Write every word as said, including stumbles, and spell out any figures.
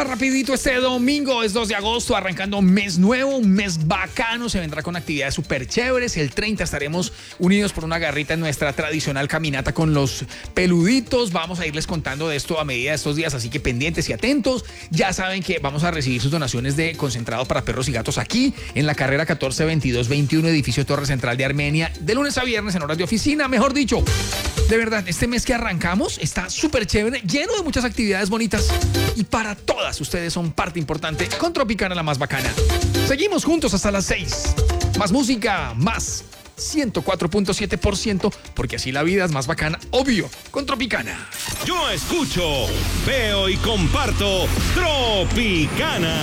más rapidito este domingo, es dos de agosto, arrancando un mes nuevo, un mes bacano, se vendrá con actividades súper chéveres. El treinta estaremos unidos por una garrita en nuestra tradicional caminata con los peluditos. Vamos a irles contando de esto a medida de estos días, así que pendientes y atentos. Ya saben que vamos a recibir sus donaciones de concentrado para perros y gatos aquí en la carrera catorce veintidós veintiuno, edificio Torre Central de Armenia, de lunes a viernes en horas de oficina, mejor dicho. De verdad, este mes que arrancamos está súper chévere, lleno de muchas actividades bonitas y para todas ustedes son parte importante con Tropicana, la más bacana. Seguimos juntos hasta las seis. Más música, más ciento cuatro punto siete por ciento, porque así la vida es más bacana, obvio, con Tropicana. Yo escucho, veo y comparto Tropicana.